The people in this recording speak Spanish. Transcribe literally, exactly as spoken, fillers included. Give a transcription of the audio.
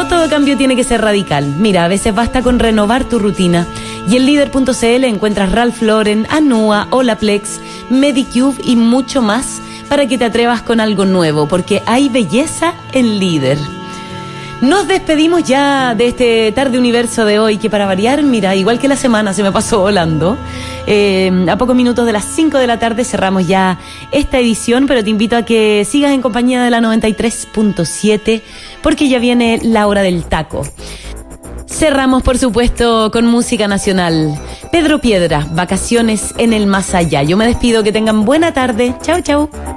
No todo cambio tiene que ser radical. Mira, a veces basta con renovar tu rutina. Y en líder punto c l encuentras Ralph Lauren, Anua, Olaplex, Medicube y mucho más para que te atrevas con algo nuevo, porque hay belleza en Líder. Nos despedimos ya de este Tarde Universo de hoy, que para variar, mira, igual que la semana se me pasó volando. Eh, a pocos minutos de las cinco de la tarde cerramos ya esta edición, pero te invito a que sigas en compañía de la noventa y tres punto siete, porque ya viene la hora del taco. Cerramos, por supuesto, con música nacional. Pedro Piedra, Vacaciones en el Más Allá. Yo me despido, que tengan buena tarde. Chau, chau.